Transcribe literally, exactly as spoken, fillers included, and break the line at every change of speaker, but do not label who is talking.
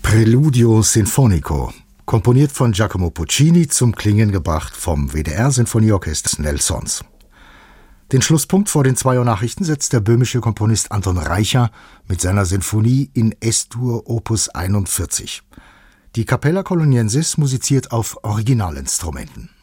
Preludio Sinfonico, komponiert von Giacomo Puccini, zum Klingen gebracht vom W D R-Sinfonieorchester Nelsons. Den Schlusspunkt vor den zwei Uhr Nachrichten setzt der böhmische Komponist Anton Reicha mit seiner Sinfonie in Es-Dur Opus einundvierzig. Die Capella Coloniensis musiziert auf Originalinstrumenten.